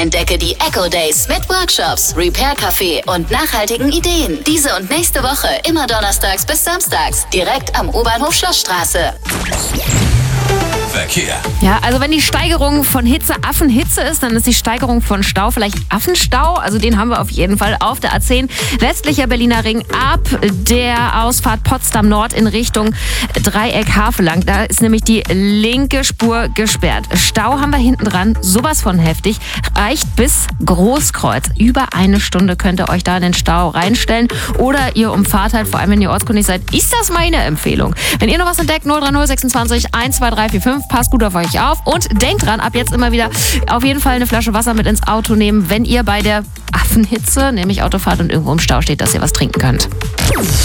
Entdecke die Eco Days mit Workshops, Repair Café und nachhaltigen Ideen. Diese und nächste Woche immer donnerstags bis samstags, direkt am U-Bahnhof Schlossstraße. Verkehr. Ja, also wenn die Steigerung von Hitze Affenhitze ist, dann ist die Steigerung von Stau vielleicht Affenstau. Also den haben wir auf jeden Fall auf der A10 westlicher Berliner Ring ab der Ausfahrt Potsdam Nord in Richtung Dreieck Havelang. Da ist nämlich die linke Spur gesperrt. Stau haben wir hinten dran, sowas von heftig. Reicht bis Großkreuz. Über eine Stunde könnt ihr euch da in den Stau reinstellen. Oder ihr umfahrt halt, vor allem wenn ihr ortskundig seid, ist das meine Empfehlung. Wenn ihr noch was entdeckt, 030 26 12345, passt gut auf euch auf und denkt dran, ab jetzt immer wieder auf jeden Fall eine Flasche Wasser mit ins Auto nehmen, wenn ihr bei der Affenhitze, nämlich Autofahrt und irgendwo im Stau steht, dass ihr was trinken könnt.